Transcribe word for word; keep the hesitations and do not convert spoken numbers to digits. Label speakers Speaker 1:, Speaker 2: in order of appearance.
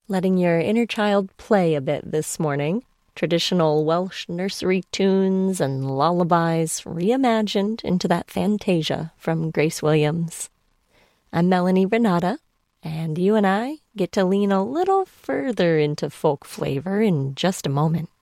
Speaker 1: letting your inner child play a bit this morning. Traditional Welsh nursery tunes and lullabies reimagined into that Fantasia from Grace Williams. I'm Melanie Renata, and you and I get to lean a little further into folk flavor in just a moment.